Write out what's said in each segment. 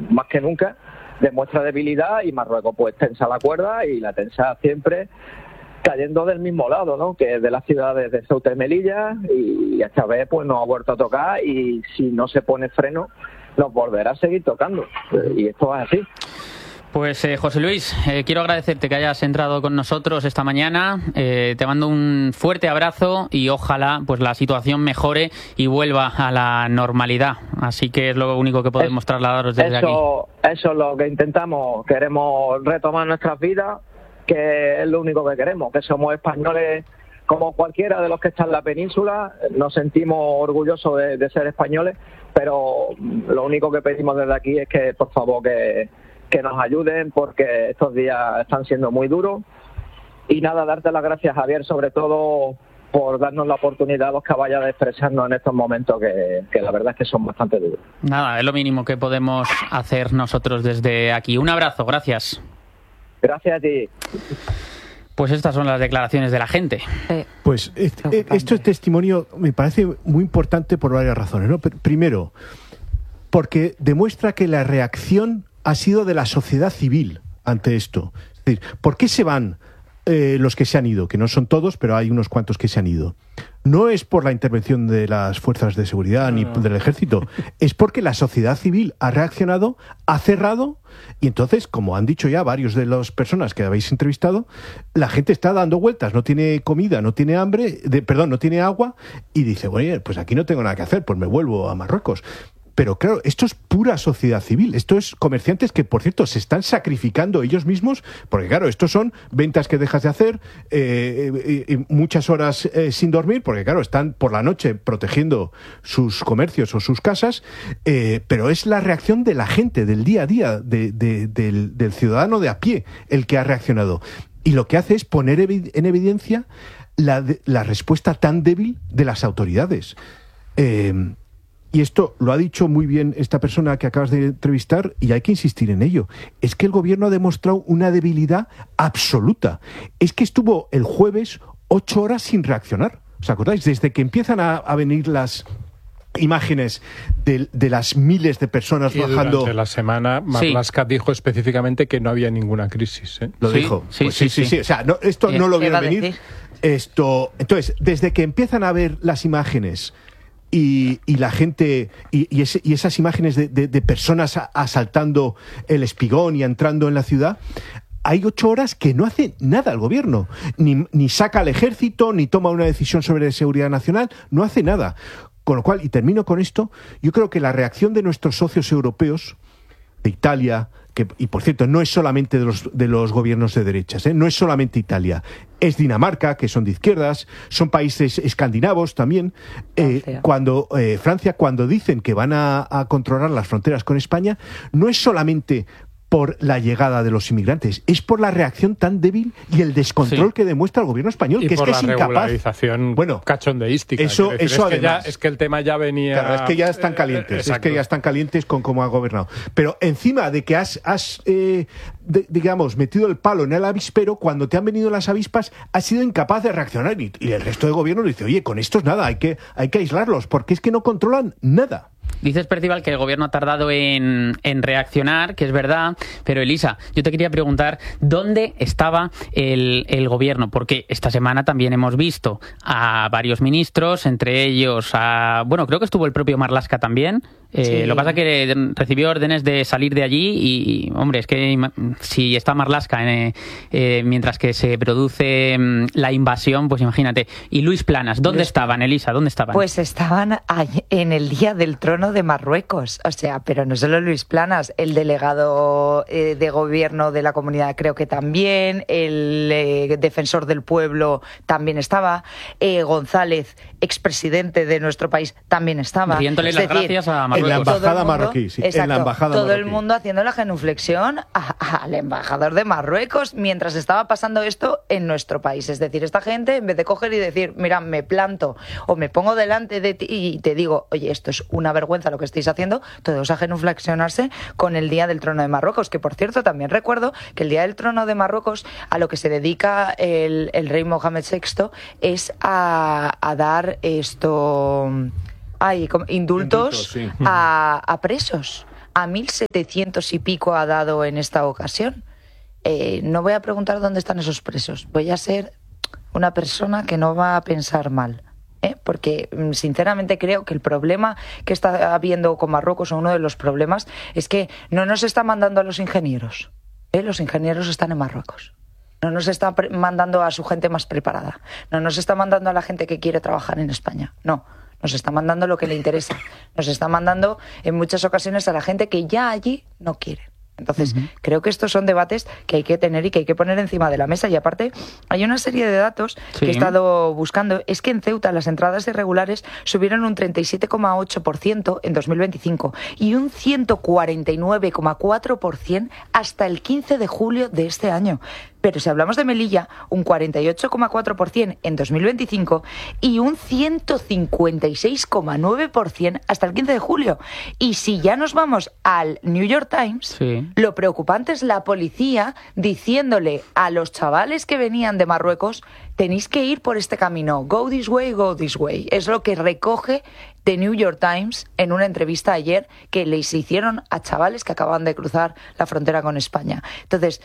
más que nunca demuestra debilidad, y Marruecos pues tensa la cuerda, y la tensa siempre cayendo del mismo lado, ¿no?, que es de las ciudades de Ceuta y Melilla, y esta vez pues nos ha vuelto a tocar, y si no se pone freno nos volverá a seguir tocando, y esto es así. Pues José Luis, quiero agradecerte que hayas entrado con nosotros esta mañana. Te mando un fuerte abrazo y ojalá pues la situación mejore y vuelva a la normalidad. Así que es lo único que podemos trasladaros desde aquí. Eso es lo que intentamos. Queremos retomar nuestras vidas, que es lo único que queremos, que somos españoles como cualquiera de los que están en la península. Nos sentimos orgullosos de ser españoles, pero lo único que pedimos desde aquí es que, por favor, que nos ayuden, porque estos días están siendo muy duros. Y nada, darte las gracias, Javier, sobre todo por darnos la oportunidad a los caballos de expresarnos en estos momentos que la verdad es que son bastante duros. Nada, es lo mínimo que podemos hacer nosotros desde aquí. Un abrazo, gracias. Gracias a ti. Pues estas son las declaraciones de la gente. Pues este testimonio me parece muy importante por varias razones, ¿no? Primero, porque demuestra que la reacción ha sido de la sociedad civil ante esto. Es decir, ¿por qué se van los que se han ido? Que no son todos, pero hay unos cuantos que se han ido. No es por la intervención de las fuerzas de seguridad ni del ejército, es porque la sociedad civil ha reaccionado, ha cerrado, y entonces, como han dicho ya varios de las personas que habéis entrevistado, la gente está dando vueltas, no tiene comida, no tiene no tiene agua, y dice, oye, pues aquí no tengo nada que hacer, pues me vuelvo a Marruecos. Pero claro, esto es pura sociedad civil. Esto es comerciantes que, por cierto, se están sacrificando ellos mismos, porque claro, estos son ventas que dejas de hacer, muchas horas sin dormir, porque claro, están por la noche protegiendo sus comercios o sus casas, pero es la reacción de la gente, del día a día, del ciudadano de a pie, el que ha reaccionado. Y lo que hace es poner en evidencia la respuesta tan débil de las autoridades. Y esto lo ha dicho muy bien esta persona que acabas de entrevistar, y hay que insistir en ello. Es que el gobierno ha demostrado una debilidad absoluta. Es que estuvo el jueves 8 horas sin reaccionar. ¿Os acordáis? Desde que empiezan a venir las imágenes de las miles de personas bajando. Durante la semana, Marlaska dijo específicamente que no había ninguna crisis. Lo dijo. Sí. O sea, esto no lo vieron venir. Entonces, desde que empiezan a ver las imágenes y la gente y esas imágenes de personas asaltando el Espigón y entrando en la ciudad, hay 8 horas que no hace nada el gobierno, ni saca al ejército, ni toma una decisión sobre seguridad nacional, no hace nada. Con lo cual, y termino con esto, yo creo que la reacción de nuestros socios europeos, de Italia, y por cierto, no es solamente de los gobiernos de derechas, no es solamente Italia, es Dinamarca, que son de izquierdas, son países escandinavos también. Francia, cuando dicen que van a controlar las fronteras con España, no es solamente por la llegada de los inmigrantes, es por la reacción tan débil y el descontrol que demuestra el gobierno español, y que es que es incapaz. Regularización cachondeísta. Eso además, es que el tema ya venía. Claro, es que ya están calientes, con cómo ha gobernado. Pero encima de que has metido el palo en el avispero, cuando te han venido las avispas, has sido incapaz de reaccionar, y el resto de gobierno dice, oye, con estos nada, hay que aislarlos, porque es que no controlan nada. Dices, Percival, que el gobierno ha tardado en reaccionar, que es verdad, pero Elisa, yo te quería preguntar ¿dónde estaba el gobierno? Porque esta semana también hemos visto a varios ministros, entre ellos creo que estuvo el propio Marlaska también. Sí. Lo que pasa es que recibió órdenes de salir de allí y, hombre, es que si está Marlaska mientras que se produce la invasión, pues imagínate. Y Luis Planas, ¿dónde estaban, Elisa? ¿Dónde estaban? Pues estaban en el día del trono de Marruecos, o sea, pero no solo Luis Planas, el delegado de gobierno de la comunidad creo que también, el defensor del pueblo también estaba, González, expresidente de nuestro país, también estaba. Riéndole las gracias a Marruecos. En la embajada marroquí, sí. Exacto, en la embajada todo marroquí. El mundo haciendo la genuflexión al embajador de Marruecos mientras estaba pasando esto en nuestro país. Es decir, esta gente, en vez de coger y decir, mira, me planto o me pongo delante de ti y te digo, oye, esto es una vergüenza lo que estáis haciendo, todos a genuflexionarse con el Día del Trono de Marruecos, que por cierto también recuerdo que el Día del Trono de Marruecos, a lo que se dedica el rey Mohamed VI, es a dar indultos sí. a presos. a 1.700 y pico ha dado en esta ocasión. No voy a preguntar dónde están esos presos. Voy a ser una persona que no va a pensar mal. Porque sinceramente creo que el problema que está habiendo con Marruecos, o uno de los problemas, es que no nos está mandando a los ingenieros. Los ingenieros están en Marruecos. No nos está mandando a su gente más preparada. No nos está mandando a la gente que quiere trabajar en España. No, nos está mandando lo que le interesa. Nos está mandando en muchas ocasiones a la gente que ya allí no quiere. Entonces, creo que estos son debates que hay que tener y que hay que poner encima de la mesa. Y aparte, hay una serie de datos que he estado buscando. Es que en Ceuta las entradas irregulares subieron un 37,8% en 2025 y un 149,4% hasta el 15 de julio de este año. Pero si hablamos de Melilla, un 48,4% en 2025 y un 156,9% hasta el 15 de julio. Y si ya nos vamos al New York Times, lo preocupante es la policía diciéndole a los chavales que venían de Marruecos: tenéis que ir por este camino, go this way, go this way. Es lo que recoge The New York Times en una entrevista ayer que les hicieron a chavales que acaban de cruzar la frontera con España. Entonces,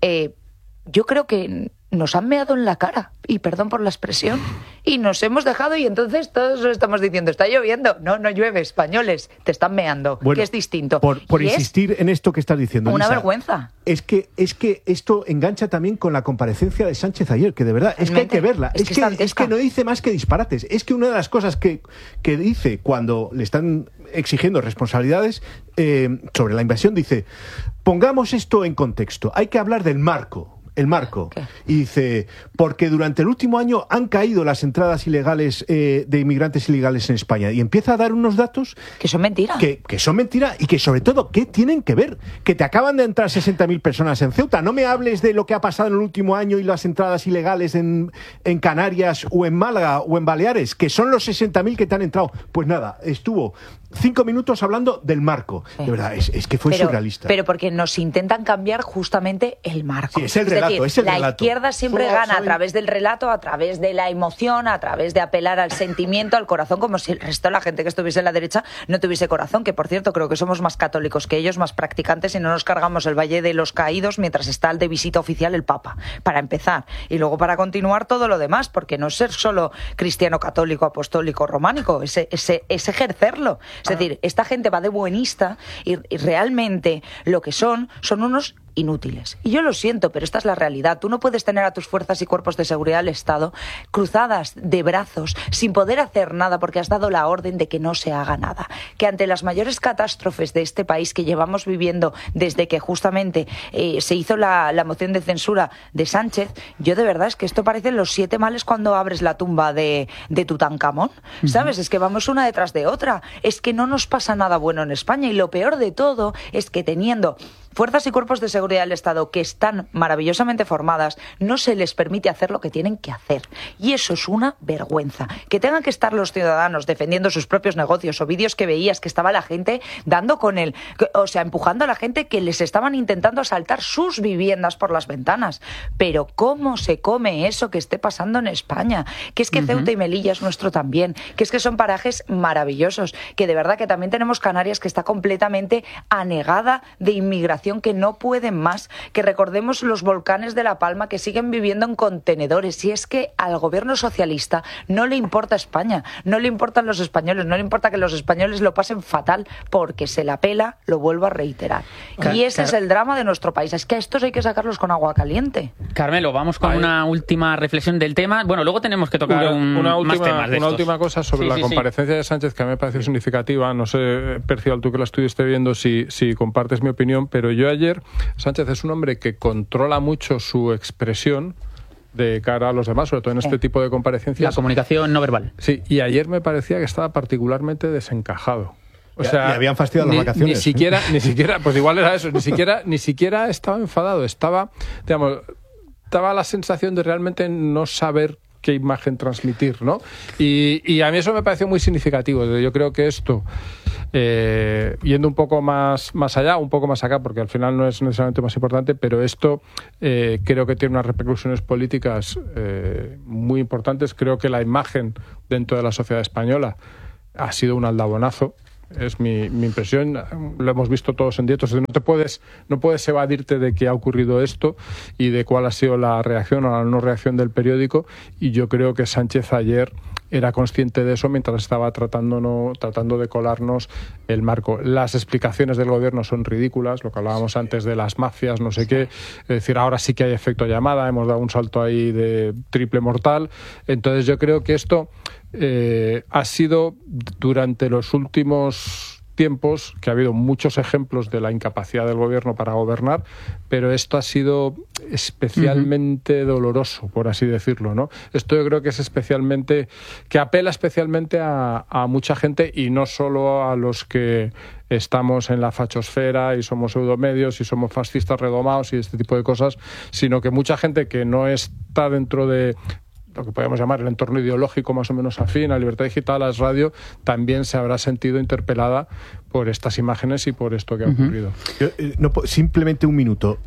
yo creo que nos han meado en la cara, y perdón por la expresión, y nos hemos dejado, y entonces todos estamos diciendo: está lloviendo. No, no llueve, españoles, te están meando, bueno, que es distinto. Por insistir en esto que estás diciendo, una Elisa, vergüenza. Es que esto engancha también con la comparecencia de Sánchez ayer, que de verdad, es que hay que verla. Es que no dice más que disparates. Es que una de las cosas que dice cuando le están exigiendo responsabilidades sobre la invasión, dice: pongamos esto en contexto, hay que hablar del marco. El marco. ¿Qué? Y dice, porque durante el último año han caído las entradas ilegales de inmigrantes ilegales en España. Y empieza a dar unos datos... Que son mentiras. Que son mentiras y que sobre todo, ¿qué tienen que ver? Que te acaban de entrar 60.000 personas en Ceuta. No me hables de lo que ha pasado en el último año y las entradas ilegales en Canarias o en Málaga o en Baleares, que son los 60.000 que te han entrado. Pues nada, estuvo 5 minutos hablando del marco. De verdad, es que fue surrealista. Pero porque nos intentan cambiar justamente el marco. Sí, es el relato. La izquierda siempre gana a través del relato, a través de la emoción, a través de apelar al sentimiento, al corazón, como si el resto de la gente que estuviese en la derecha no tuviese corazón, que por cierto creo que somos más católicos que ellos, más practicantes, y no nos cargamos el Valle de los Caídos mientras está el de visita oficial el Papa, para empezar. Y luego para continuar todo lo demás, porque no es ser solo cristiano, católico, apostólico, románico, es ejercerlo. Es decir, esta gente va de buenista y realmente lo que son unos inútiles. Y yo lo siento, pero esta es la realidad. Tú no puedes tener a tus fuerzas y cuerpos de seguridad del Estado cruzadas de brazos sin poder hacer nada porque has dado la orden de que no se haga nada. Que ante las mayores catástrofes de este país que llevamos viviendo desde que justamente se hizo la moción de censura de Sánchez, yo de verdad es que esto parece los 7 males cuando abres la tumba de Tutankamón. ¿Sabes? Es que vamos una detrás de otra. Es que no nos pasa nada bueno en España, y lo peor de todo es que teniendo fuerzas y cuerpos de seguridad del Estado que están maravillosamente formadas, no se les permite hacer lo que tienen que hacer. Y eso es una vergüenza. Que tengan que estar los ciudadanos defendiendo sus propios negocios, o vídeos que veías que estaba la gente dando con empujando a la gente que les estaban intentando asaltar sus viviendas por las ventanas. Pero ¿cómo se come eso que esté pasando en España? Que es que Ceuta y Melilla es nuestro también. Que es que son parajes maravillosos. Que de verdad que también tenemos Canarias, que está completamente anegada de inmigración, que no pueden más, que recordemos los volcanes de La Palma que siguen viviendo en contenedores. Y es que al gobierno socialista no le importa España, no le importan los españoles, no le importa que los españoles lo pasen fatal, porque se la pela, lo vuelvo a reiterar. Y ese es el drama de nuestro país. Es que a estos hay que sacarlos con agua caliente. Carmelo, vamos con una última reflexión del tema. Bueno, luego tenemos que tocar más temas de estos. Una última cosa sobre la comparecencia de Sánchez, que a mí me parece significativa. No sé, Percival, tú que la estuviste viendo, si compartes mi opinión, pero yo ayer, Sánchez es un hombre que controla mucho su expresión de cara a los demás, sobre todo en este tipo de comparecencias. La comunicación no verbal. Sí, y ayer me parecía que estaba particularmente desencajado. O sea, le habían fastidiado las vacaciones. Ni siquiera, pues igual era eso, ni siquiera estaba enfadado, daba la sensación de realmente no saber qué imagen transmitir, ¿no? Y a mí eso me pareció muy significativo. Yo creo que esto, yendo un poco más allá, un poco más acá, porque al final no es necesariamente más importante, pero esto creo que tiene unas repercusiones políticas muy importantes. Creo que la imagen dentro de la sociedad española ha sido un aldabonazo Es mi impresión. Lo hemos visto todos en directo. No puedes evadirte de que ha ocurrido esto y de cuál ha sido la reacción o la no reacción del periódico. Y yo creo que Sánchez ayer era consciente de eso mientras estaba tratando de colarnos el marco. Las explicaciones del gobierno son ridículas, lo que hablábamos antes de las mafias, no sé qué. Es decir, ahora sí que hay efecto llamada, hemos dado un salto ahí de triple mortal. Entonces yo creo que esto ha sido durante los últimos tiempos, que ha habido muchos ejemplos de la incapacidad del gobierno para gobernar, pero esto ha sido especialmente doloroso, por así decirlo, ¿no? Esto yo creo que es que apela especialmente a mucha gente, y no solo a los que estamos en la fachosfera y somos pseudomedios y somos fascistas redomados y este tipo de cosas, sino que mucha gente que no está dentro de lo que podemos llamar el entorno ideológico más o menos afín a Libertad Digital, a Radio, también se habrá sentido interpelada por estas imágenes y por esto que ha ocurrido. Simplemente un minuto.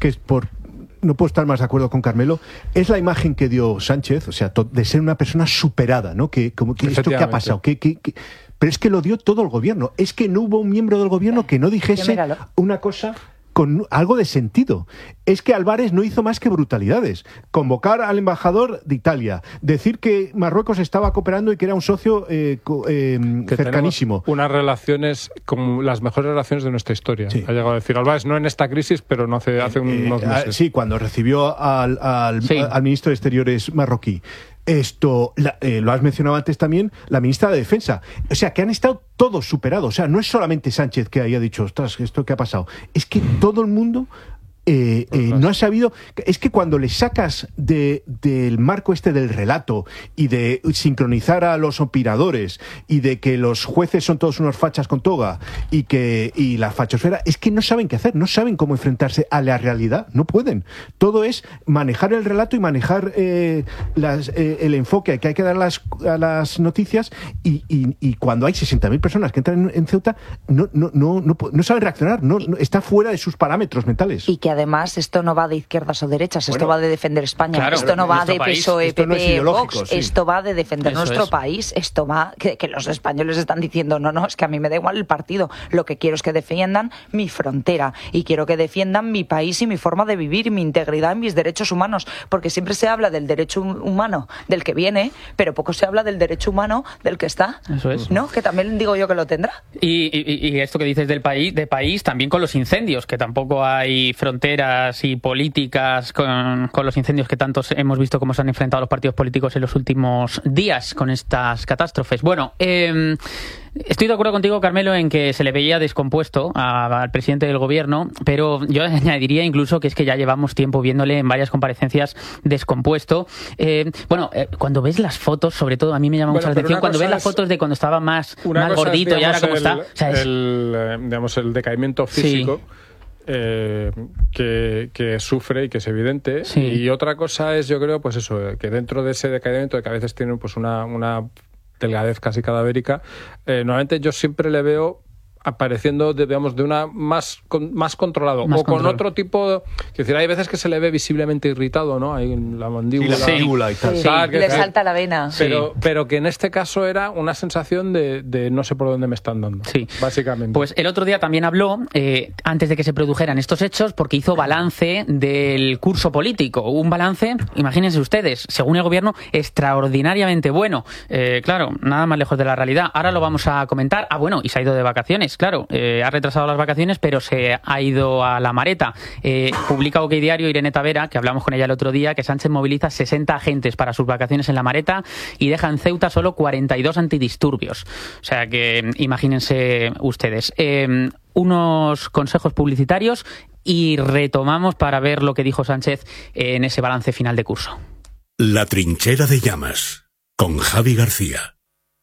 No puedo estar más de acuerdo con Carmelo. Es la imagen que dio Sánchez, o sea, de ser una persona superada, ¿no? Como que esto que ha pasado, pero es que lo dio todo el gobierno. Es que no hubo un miembro del gobierno que no dijese una cosa con algo de sentido. Es que Álvarez no hizo más que brutalidades. Convocar al embajador de Italia, decir que Marruecos estaba cooperando y que era un socio cercanísimo. Unas relaciones como las mejores relaciones de nuestra historia. Sí. Ha llegado a decir Álvarez, no en esta crisis, pero no hace unos meses. Sí, cuando recibió al ministro de Exteriores marroquí. Esto, lo has mencionado antes también, la ministra de Defensa. O sea, que han estado todos superados. O sea, no es solamente Sánchez que haya dicho, ostras, ¿esto qué ha pasado? Es que todo el mundo no ha sabido. Es que cuando le sacas del marco del relato y de sincronizar a los operadores y de que los jueces son todos unos fachas con toga y la fachosfera, es que no saben qué hacer, no saben cómo enfrentarse a la realidad, no pueden. Todo es manejar el relato y manejar el enfoque que hay que dar a las noticias, y cuando hay 60.000 personas que entran en Ceuta no saben reaccionar, está fuera de sus parámetros mentales. Y que además esto no va de izquierdas o derechas, esto va de defender España, claro, esto no va de PSOE, PP, Vox, sí. Esto va de defender nuestro país, esto va que los españoles están diciendo no, es que a mí me da igual el partido, lo que quiero es que defiendan mi frontera y quiero que defiendan mi país y mi forma de vivir, mi integridad y mis derechos humanos, porque siempre se habla del derecho humano del que viene, pero poco se habla del derecho humano del que está. Eso es. ¿No? Que también digo yo que lo tendrá. Y esto que dices del país, también con los incendios, que tampoco hay fronteras y políticas con los incendios que tantos hemos visto cómo se han enfrentado los partidos políticos en los últimos días con estas catástrofes. Bueno, estoy de acuerdo contigo, Carmelo, en que se le veía descompuesto al presidente del gobierno, pero yo añadiría incluso que es que ya llevamos tiempo viéndole en varias comparecencias descompuesto. Cuando ves las fotos, sobre todo a mí me llama mucho la atención, cuando ves las fotos de cuando estaba más gordito y ahora cómo está. O sea, el decaimiento físico. Sí. Que sufre y que es evidente. Sí. Y otra cosa es, yo creo, pues eso, que dentro de ese decaimiento, de que a veces tienen pues una delgadez casi cadavérica, normalmente yo siempre le veo apareciendo, digamos, de una más controlado, más o con otro tipo. Es decir, hay veces que se le ve visiblemente irritado, ¿no? Ahí en la mandíbula. Y la mandíbula y tal. Sí, le salta la vena. Pero que en este caso era una sensación de no sé por dónde me están dando. Sí. Básicamente. Pues el otro día también habló, antes de que se produjeran estos hechos, porque hizo balance del curso político. Un balance, imagínense ustedes, según el gobierno, extraordinariamente bueno. Claro, nada más lejos de la realidad. Ahora lo vamos a comentar. Y se ha ido de vacaciones. Claro, ha retrasado las vacaciones, pero se ha ido a la Mareta. Publica OK Diario Irene Tavera, que hablamos con ella el otro día, que Sánchez moviliza 60 agentes para sus vacaciones en la Mareta y deja en Ceuta solo 42 antidisturbios. O sea que imagínense ustedes. Unos consejos publicitarios y retomamos para ver lo que dijo Sánchez en ese balance final de curso. La trinchera de llamas, con Javi García.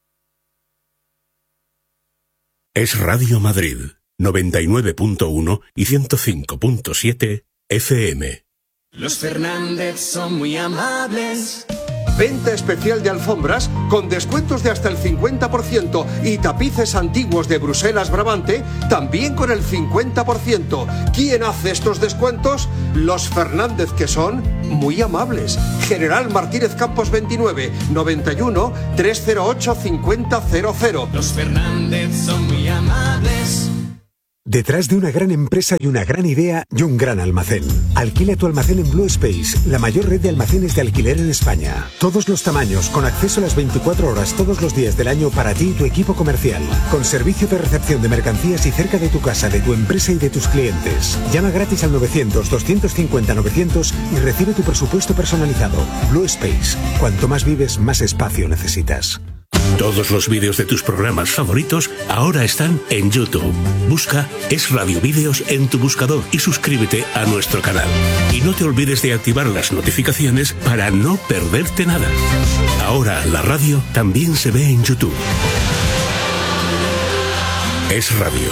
Es Radio Madrid, 99.1 y 105.7 FM. Los Fernández son muy amables. Venta especial de alfombras con descuentos de hasta el 50% y tapices antiguos de Bruselas Brabante también con el 50%. ¿Quién hace estos descuentos? Los Fernández, que son muy amables. General Martínez Campos 29, 91 308 5000. Los Fernández son muy amables. Detrás de una gran empresa y una gran idea y un gran almacén. Alquila tu almacén en Blue Space, la mayor red de almacenes de alquiler en España. Todos los tamaños, con acceso a las 24 horas todos los días del año para ti y tu equipo comercial. Con servicio de recepción de mercancías y cerca de tu casa, de tu empresa y de tus clientes. Llama gratis al 900-250-900 y recibe tu presupuesto personalizado. Blue Space. Cuanto más vives, más espacio necesitas. Todos los vídeos de tus programas favoritos ahora están en YouTube. Busca Es Radio Vídeos en tu buscador y suscríbete a nuestro canal. Y no te olvides de activar las notificaciones para no perderte nada. Ahora la radio también se ve en YouTube. Es Radio.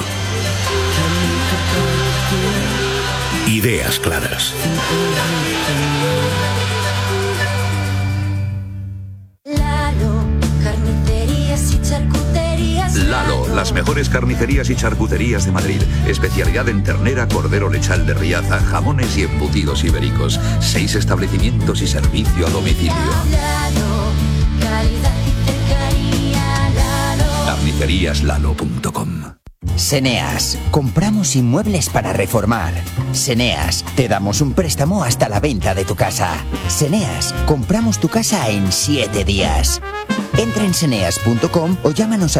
Ideas claras. Lalo, las mejores carnicerías y charcuterías de Madrid. Especialidad en ternera, cordero lechal de Riaza, jamones y embutidos ibéricos. 6 establecimientos y servicio a domicilio. Carniceríaslalo.com. Seneas, compramos inmuebles para reformar. Seneas, te damos un préstamo hasta la venta de tu casa. Seneas, compramos tu casa en 7 días. Entra en seneas.com o llámanos al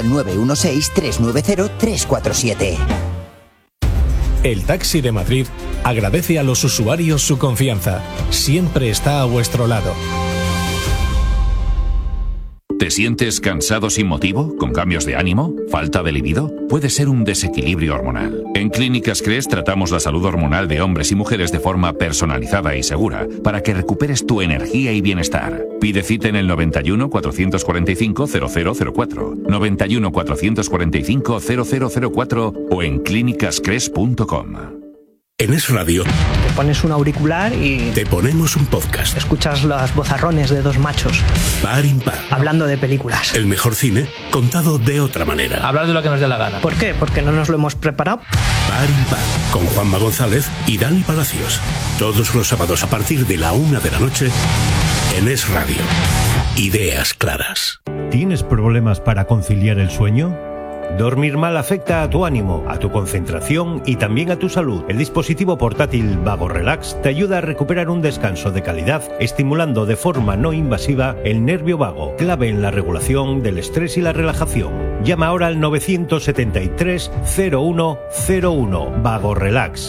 916-390-347. El Taxi de Madrid agradece a los usuarios su confianza. Siempre está a vuestro lado. ¿Te sientes cansado sin motivo? ¿Con cambios de ánimo? ¿Falta de libido? Puede ser un desequilibrio hormonal. En Clínicas Cres tratamos la salud hormonal de hombres y mujeres de forma personalizada y segura para que recuperes tu energía y bienestar. Pide cita en el 91 445 0004, 91 445 0004 o en clínicascres.com. En Es Radio te pones un auricular y te ponemos un podcast. Escuchas los vozarrones de dos machos Par impar, hablando de películas. El mejor cine contado de otra manera. Hablar de lo que nos dé la gana. ¿Por qué? Porque no nos lo hemos preparado. Par impar, con Juanma González y Dani Palacios. Todos los sábados a partir de la 1 de la noche en Es Radio. Ideas claras. ¿Tienes problemas para conciliar el sueño? Dormir mal afecta a tu ánimo, a tu concentración y también a tu salud. El dispositivo portátil Vago Relax te ayuda a recuperar un descanso de calidad, estimulando de forma no invasiva el nervio vago, clave en la regulación del estrés y la relajación. Llama ahora al 973 0101. Vago Relax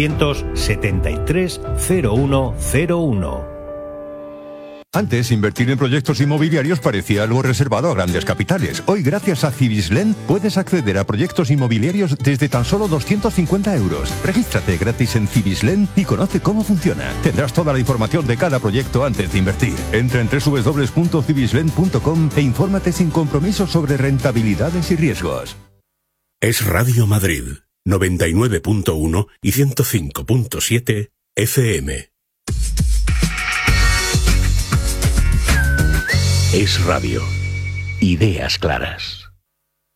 973 0101. Antes, invertir en proyectos inmobiliarios parecía algo reservado a grandes capitales. Hoy, gracias a Cibislen, puedes acceder a proyectos inmobiliarios desde tan solo 250 euros. Regístrate gratis en Cibislen y conoce cómo funciona. Tendrás toda la información de cada proyecto antes de invertir. Entra en www.cibislen.com e infórmate sin compromiso sobre rentabilidades y riesgos. Es Radio Madrid, 99.1 y 105.7 FM. Es Radio. Ideas claras.